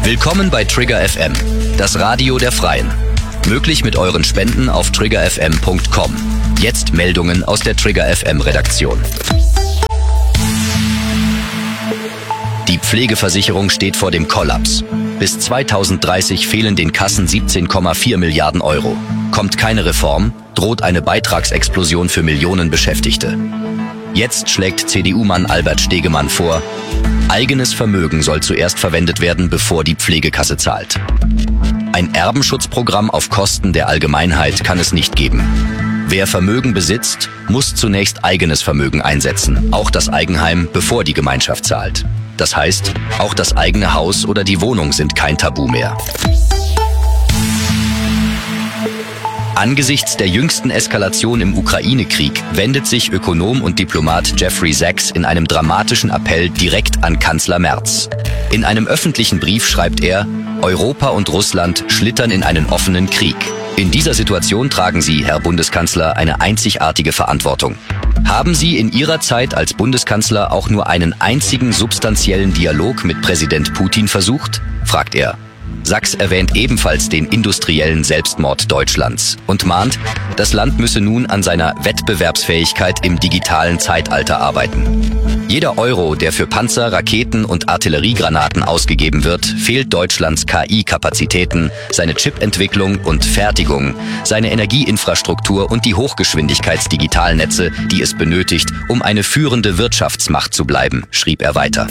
Willkommen bei Trigger FM, das Radio der Freien. Möglich mit euren Spenden auf triggerfm.com. Jetzt Meldungen aus der Trigger FM Redaktion. Die Pflegeversicherung steht vor dem Kollaps. Bis 2030 fehlen den Kassen 17,4 Milliarden Euro. Kommt keine Reform, droht eine Beitragsexplosion für Millionen Beschäftigte. Jetzt schlägt CDU-Mann Albert Stegemann vor, eigenes Vermögen soll zuerst verwendet werden, bevor die Pflegekasse zahlt. Ein Erbenschutzprogramm auf Kosten der Allgemeinheit kann es nicht geben. Wer Vermögen besitzt, muss zunächst eigenes Vermögen einsetzen, auch das Eigenheim, bevor die Gemeinschaft zahlt. Das heißt, auch das eigene Haus oder die Wohnung sind kein Tabu mehr. Angesichts der jüngsten Eskalation im Ukraine-Krieg wendet sich Ökonom und Diplomat Jeffrey Sachs in einem dramatischen Appell direkt an Kanzler Merz. In einem öffentlichen Brief schreibt er, Europa und Russland schlittern in einen offenen Krieg. In dieser Situation tragen Sie, Herr Bundeskanzler, eine einzigartige Verantwortung. Haben Sie in Ihrer Zeit als Bundeskanzler auch nur einen einzigen substanziellen Dialog mit Präsident Putin versucht? Fragt er. Sachs erwähnt ebenfalls den industriellen Selbstmord Deutschlands und mahnt, das Land müsse nun an seiner Wettbewerbsfähigkeit im digitalen Zeitalter arbeiten. Jeder Euro, der für Panzer, Raketen und Artilleriegranaten ausgegeben wird, fehlt Deutschlands KI-Kapazitäten, seine Chipentwicklung und Fertigung, seine Energieinfrastruktur und die Hochgeschwindigkeitsdigitalnetze, die es benötigt, um eine führende Wirtschaftsmacht zu bleiben, schrieb er weiter.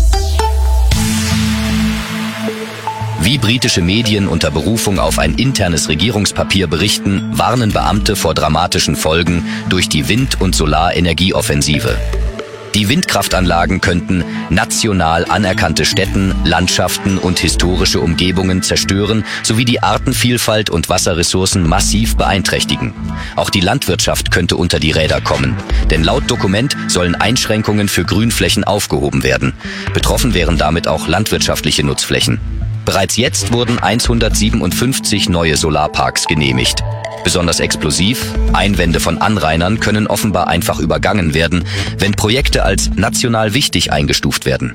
Wie britische Medien unter Berufung auf ein internes Regierungspapier berichten, warnen Beamte vor dramatischen Folgen durch die Wind- und Solarenergieoffensive. Die Windkraftanlagen könnten national anerkannte Städten, Landschaften und historische Umgebungen zerstören, sowie die Artenvielfalt und Wasserressourcen massiv beeinträchtigen. Auch die Landwirtschaft könnte unter die Räder kommen, denn laut Dokument sollen Einschränkungen für Grünflächen aufgehoben werden. Betroffen wären damit auch landwirtschaftliche Nutzflächen. Bereits jetzt wurden 157 neue Solarparks genehmigt. Besonders explosiv, Einwände von Anrainern können offenbar einfach übergangen werden, wenn Projekte als national wichtig eingestuft werden.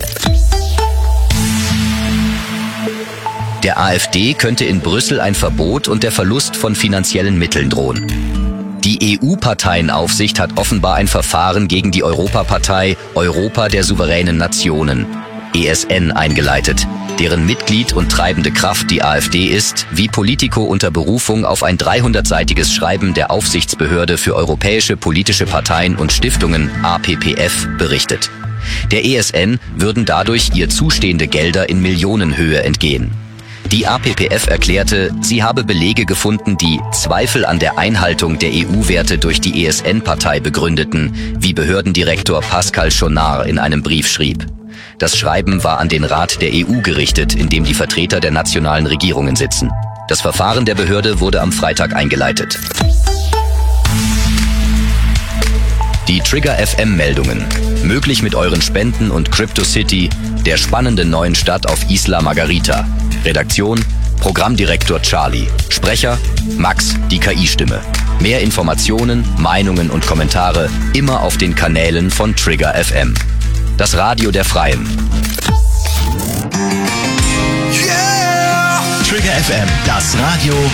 Der AfD könnte in Brüssel ein Verbot und der Verlust von finanziellen Mitteln drohen. Die EU-Parteienaufsicht hat offenbar ein Verfahren gegen die Europapartei Europa der souveränen Nationen, ESN, eingeleitet, deren Mitglied und treibende Kraft die AfD ist, wie Politico unter Berufung auf ein 300-seitiges Schreiben der Aufsichtsbehörde für europäische politische Parteien und Stiftungen APPF berichtet. Der ESN würden dadurch ihr zustehende Gelder in Millionenhöhe entgehen. Die APPF erklärte, sie habe Belege gefunden, die Zweifel an der Einhaltung der EU-Werte durch die ESN-Partei begründeten, wie Behördendirektor Pascal Schonard in einem Brief schrieb. Das Schreiben war an den Rat der EU gerichtet, in dem die Vertreter der nationalen Regierungen sitzen. Das Verfahren der Behörde wurde am Freitag eingeleitet. Die Trigger FM Meldungen. Möglich mit euren Spenden und CryptoCity, der spannenden neuen Stadt auf Isla Margarita. Redaktion, Programmdirektor Charlie. Sprecher, Max, die KI-Stimme. Mehr Informationen, Meinungen und Kommentare immer auf den Kanälen von Trigger FM. Das Radio der Freien. Yeah! Trigger FM, das Radio